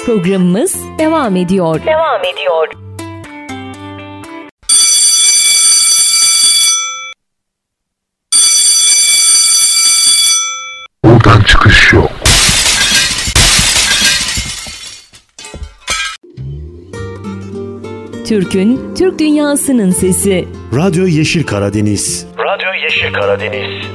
Programımız devam ediyor. Buradan çıkış yok. Türk'ün, Türk dünyasının sesi. Radyo Yeşil Karadeniz. Radyo Yeşil Karadeniz.